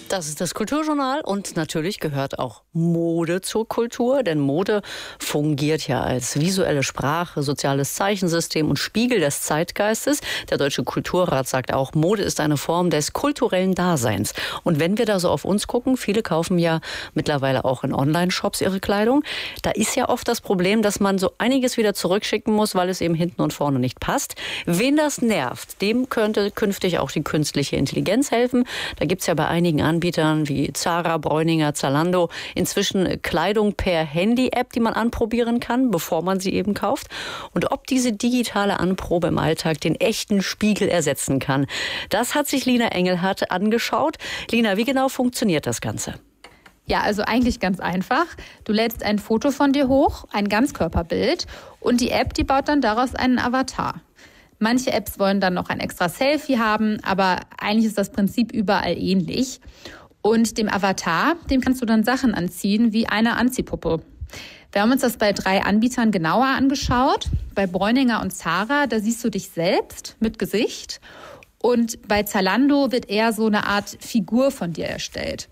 Das ist das Kulturjournal und natürlich gehört auch Mode zur Kultur, denn Mode fungiert ja als visuelle Sprache, soziales Zeichensystem und Spiegel des Zeitgeistes. Der Deutsche Kulturrat sagt auch, Mode ist eine Form des kulturellen Daseins. Und wenn wir da so auf uns gucken, viele kaufen ja mittlerweile auch in Online-Shops ihre Kleidung. Da ist ja oft das Problem, dass man so einiges wieder zurückschicken muss, weil es eben hinten und vorne nicht passt. Wen das nervt, dem könnte künftig auch die künstliche Intelligenz helfen. Da gibt es ja bei einigen Anbietern wie Zara, Bräuninger, Zalando inzwischen Kleidung per Handy-App, die man anprobieren kann, bevor man sie eben kauft. Und ob diese digitale Anprobe im Alltag den echten Spiegel ersetzen kann, das hat sich Lina Engelhardt angeschaut. Lina, wie genau funktioniert das Ganze? Ja, also eigentlich ganz einfach. Du lädst ein Foto von dir hoch, ein Ganzkörperbild, und die App, die baut dann daraus einen Avatar. Manche Apps wollen dann noch ein extra Selfie haben, aber eigentlich ist das Prinzip überall ähnlich. Und dem Avatar, dem kannst du dann Sachen anziehen, wie eine Anziehpuppe. Wir haben uns das bei 3 Anbietern genauer angeschaut. Bei Bräuninger und Zara, da siehst du dich selbst mit Gesicht. Und bei Zalando wird eher so eine Art Figur von dir erstellt.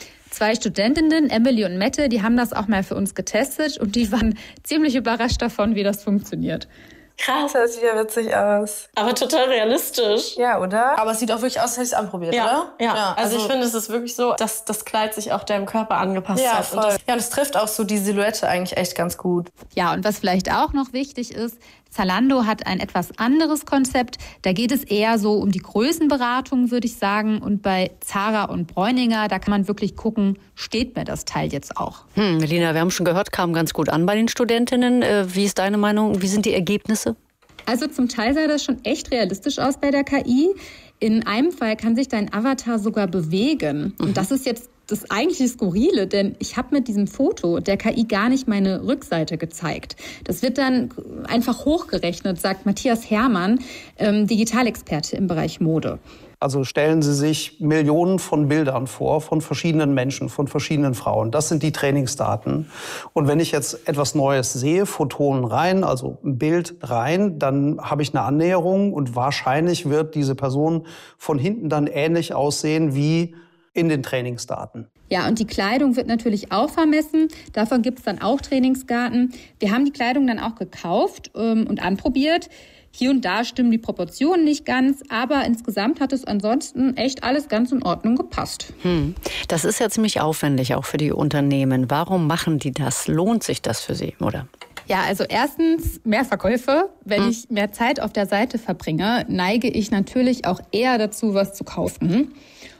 2 Studentinnen, Emily und Mette, die haben das auch mal für uns getestet und die waren ziemlich überrascht davon, wie das funktioniert. Krass, das sieht ja witzig aus. Aber total realistisch. Ja, oder? Aber es sieht auch wirklich aus, als hätte ich es anprobiert, oder? Ja. Also ich finde, es ist wirklich so, dass das Kleid sich auch deinem Körper angepasst ja, hat. Voll. Und es trifft auch so die Silhouette eigentlich echt ganz gut. Ja, und was vielleicht auch noch wichtig ist, Zalando hat ein etwas anderes Konzept. Da geht es eher so um die Größenberatung, würde ich sagen. Und bei Zara und Bräuninger, da kann man wirklich gucken, steht mir das Teil jetzt auch. Lina, wir haben schon gehört, kam ganz gut an bei den Studentinnen. Wie ist deine Meinung? Wie sind die Ergebnisse? Also zum Teil sah das schon echt realistisch aus bei der KI. In einem Fall kann sich dein Avatar sogar bewegen. Und das ist jetzt das eigentliche Skurrile, denn ich habe mit diesem Foto der KI gar nicht meine Rückseite gezeigt. Das wird dann einfach hochgerechnet, sagt Matthias Herrmann, Digitalexperte im Bereich Mode. Also stellen Sie sich Millionen von Bildern vor, von verschiedenen Menschen, von verschiedenen Frauen. Das sind die Trainingsdaten. Und wenn ich jetzt etwas Neues sehe, Photonen rein, also ein Bild rein, dann habe ich eine Annäherung und wahrscheinlich wird diese Person von hinten dann ähnlich aussehen wie in den Trainingsdaten. Ja, und die Kleidung wird natürlich auch vermessen. Davon gibt es dann auch Trainingsdaten. Wir haben die Kleidung dann auch gekauft und anprobiert. Hier und da stimmen die Proportionen nicht ganz, aber insgesamt hat es ansonsten echt alles ganz in Ordnung gepasst. Das ist ja ziemlich aufwendig, auch für die Unternehmen. Warum machen die das? Lohnt sich das für sie, oder? Ja, also erstens mehr Verkäufe. Wenn ich mehr Zeit auf der Seite verbringe, neige ich natürlich auch eher dazu, was zu kaufen.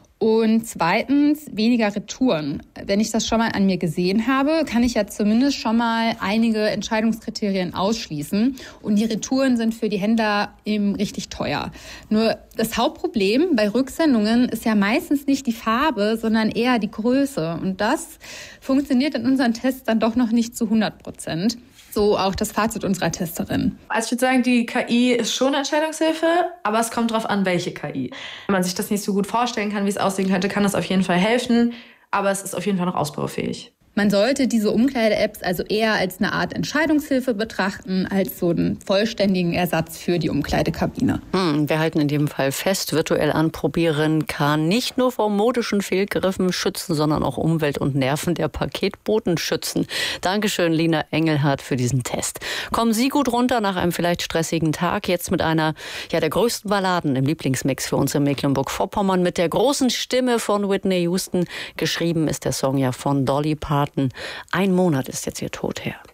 Und zweitens weniger Retouren. Wenn ich das schon mal an mir gesehen habe, kann ich ja zumindest schon mal einige Entscheidungskriterien ausschließen. Und die Retouren sind für die Händler eben richtig teuer. Nur das Hauptproblem bei Rücksendungen ist ja meistens nicht die Farbe, sondern eher die Größe. Und das funktioniert in unseren Tests dann doch noch nicht zu 100%. So auch das Fazit unserer Testerin. Also ich würde sagen, die KI ist schon Entscheidungshilfe, aber es kommt darauf an, welche KI. Wenn man sich das nicht so gut vorstellen kann, wie es aussehen könnte, kann das auf jeden Fall helfen, aber es ist auf jeden Fall noch ausbaufähig. Man sollte diese Umkleide-Apps also eher als eine Art Entscheidungshilfe betrachten, als so einen vollständigen Ersatz für die Umkleidekabine. Wir halten in jedem Fall fest, virtuell anprobieren kann nicht nur vor modischen Fehlgriffen schützen, sondern auch Umwelt und Nerven der Paketboten schützen. Dankeschön, Lina Engelhardt, für diesen Test. Kommen Sie gut runter nach einem vielleicht stressigen Tag. Jetzt mit einer der größten Balladen im Lieblingsmix für uns in Mecklenburg-Vorpommern mit der großen Stimme von Whitney Houston. Geschrieben ist der Song ja von Dolly Parton. 1 Monat ist jetzt ihr Tod her.